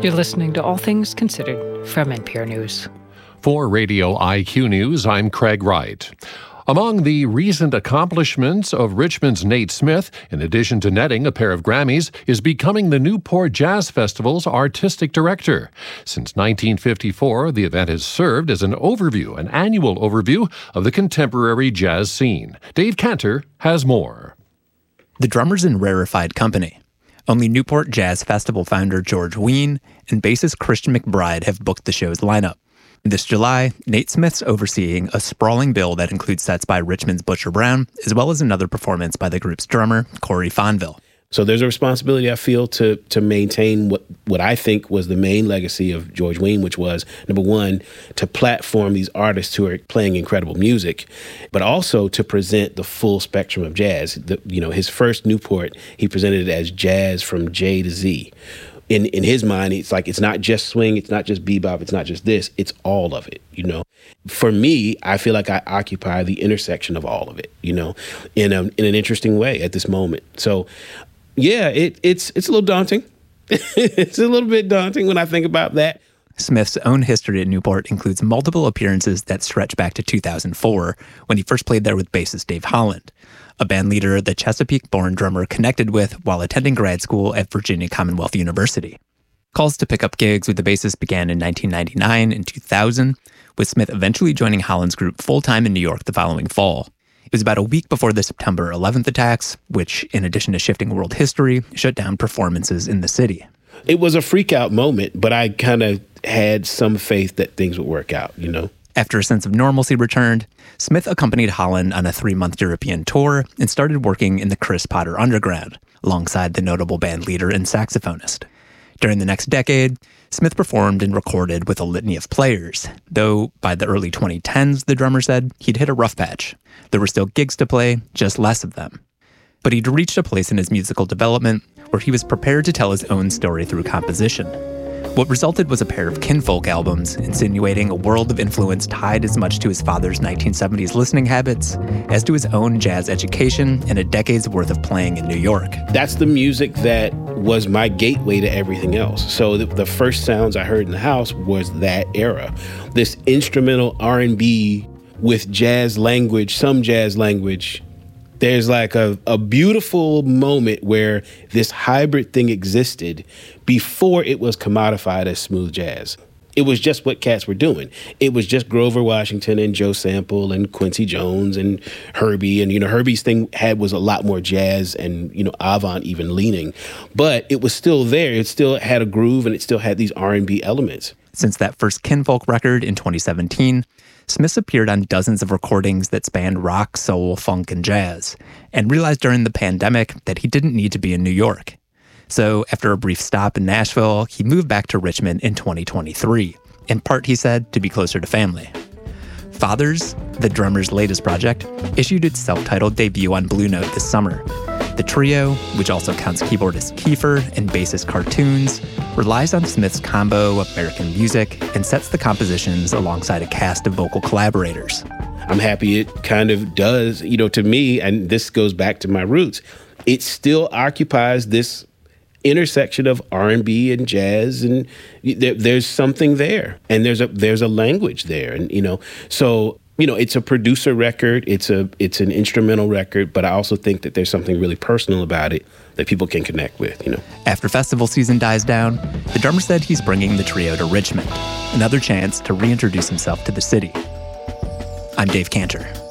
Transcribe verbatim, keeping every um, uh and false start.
You're listening to All Things Considered from N P R News. For Radio I Q News, I'm Craig Wright. Among the recent accomplishments of Richmond's Nate Smith, in addition to netting a pair of Grammys, is becoming the Newport Jazz Festival's artistic director. Since nineteen fifty-four, the event has served as an overview, an annual overview of the contemporary jazz scene. Dave Cantor has more. The drummer's in rarefied company. Only Newport Jazz Festival founder George Wein and bassist Christian McBride have booked the show's lineup. This July, Nate Smith's overseeing a sprawling bill that includes sets by Richmond's Butcher Brown, as well as another performance by the group's drummer, Corey Fonville. So there's a responsibility, I feel, to to maintain what, what I think was the main legacy of George Wein, which was, number one, to platform these artists who are playing incredible music, but also to present the full spectrum of jazz. The, you know, his first Newport, he presented it as jazz from J to Z. In in his mind, it's like, it's not just swing, it's not just bebop, it's not just this, it's all of it, you know. For me, I feel like I occupy the intersection of all of it, you know, in a, in an interesting way at this moment. So, yeah, it, it's it's a little daunting. It's a little bit daunting when I think about that. Smith's own history at Newport includes multiple appearances that stretch back to two thousand four, when he first played there with bassist Dave Holland, a band leader the Chesapeake-born drummer connected with while attending grad school at Virginia Commonwealth University. Calls to pick up gigs with the bassist began in nineteen ninety-nine and two thousand, with Smith eventually joining Holland's group full-time in New York the following fall. It was about a week before the September eleventh attacks, which, in addition to shifting world history, shut down performances in the city. It was a freak-out moment, but I kind of had some faith that things would work out, you know? After a sense of normalcy returned, Smith accompanied Holland on a three-month European tour and started working in the Chris Potter Underground, alongside the notable band leader and saxophonist. During the next decade, Smith performed and recorded with a litany of players, though by the early twenty tens, the drummer said, he'd hit a rough patch. There were still gigs to play, just less of them. But he'd reached a place in his musical development where he was prepared to tell his own story through composition. What resulted was a pair of kinfolk albums, insinuating a world of influence tied as much to his father's nineteen seventies listening habits as to his own jazz education and a decade's worth of playing in New York. That's the music that was my gateway to everything else. So the, the first sounds I heard in the house was that era. This instrumental R and B with jazz language, some jazz language. There's like a, a beautiful moment where this hybrid thing existed before it was commodified as smooth jazz. It was just what cats were doing. It was just Grover Washington and Joe Sample and Quincy Jones and Herbie. And, you know, Herbie's thing had was a lot more jazz and, you know, avant even leaning. But it was still there. It still had a groove and it still had these R and B elements. Since that first kinfolk record in twenty seventeen, Smith appeared on dozens of recordings that spanned rock, soul, funk, and jazz, and realized during the pandemic that he didn't need to be in New York. So after a brief stop in Nashville, he moved back to Richmond in twenty twenty-three, in part, he said, to be closer to family. Fathers, the drummer's latest project, issued its self-titled debut on Blue Note this summer. The trio, which also counts keyboardist Kiefer and bassist Cartoons, relies on Smith's combo of American music and sets the compositions alongside a cast of vocal collaborators. I'm happy it kind of does, you know, to me, and this goes back to my roots, it still occupies this intersection of R and B and jazz, and there, there's something there, and there's a there's a language there, and you know, so you know, it's a producer record, it's a it's an instrumental record, but I also think that there's something really personal about it that people can connect with, you know. After festival season dies down, the drummer said he's bringing the trio to Richmond, another chance to reintroduce himself to the city. I'm Dave Cantor.